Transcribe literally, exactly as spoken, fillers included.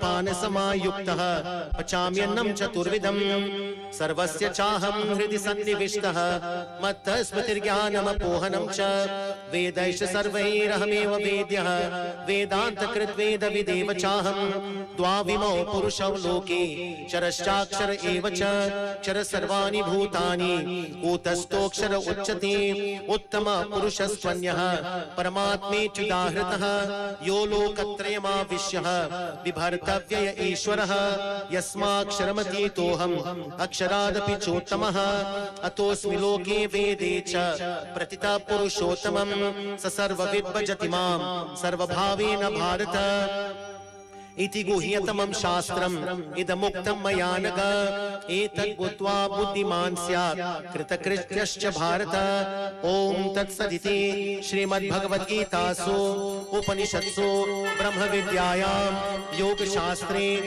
प्राणापान समायुक्तः पचाम्यन्नं चतुर्विधम् सर्वस्य चाहं हृदि सन्निविष्टः मत्तः स्मृतिर्ज्ञानमपोहनं च वेदैश्च सर्वैरहमेव वेद्यः वेदान्तकृत् वेदविदेव चाहं द्वाविमौ पुरुषौ लोके क्षरश्चाक्षर एव च क्षर सर्वाणि भूतानि कूटस्थोऽक्षर उच्यते उत्तम पुरुषस्त्वन्यः परमात्मेत्युदाहृतः यो लोकत्रयमाविश्य बिभर्तव्यय ईश्वरः यस्माक्षरमतीतोऽहम् अक्षरादपि चोत्तमः अतोऽस्मि लोके वेदे च प्रतितः पुरुषोत्तमम् स सर्वविद् भजति मां सर्वभावेन भारत इति गुह्यतमं शास्त्रम् इदमुक्तं मया नघ एतत् बुद्ध्वा बुद्धिमान् स्यात् कृतकृत्यश्च भारत। ओम तत्सदिति श्रीमद्भगवद्गीतासु उपनिषत्सु ब्रह्मविद्यायां योगशास्त्रे